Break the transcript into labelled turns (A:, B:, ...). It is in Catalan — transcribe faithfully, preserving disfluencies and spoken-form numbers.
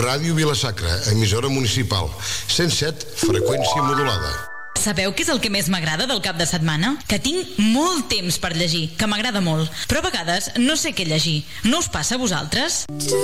A: Ràdio Vila-sacra, emissora municipal. cent set, freqüència modulada.
B: Sabeu què és el que més m'agrada del cap de setmana? Que tinc molt temps per llegir, que m'agrada molt. Però a vegades no sé què llegir. No us passa a vosaltres?